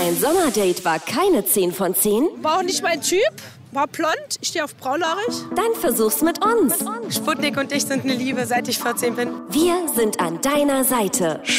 Dein Sommerdate war keine 10 von 10? War auch nicht mein Typ. War blond, ich stehe auf braunhaarig. Dann versuch's mit uns. Sputnik und ich sind eine Liebe, seit ich 14 bin. Wir sind an deiner Seite.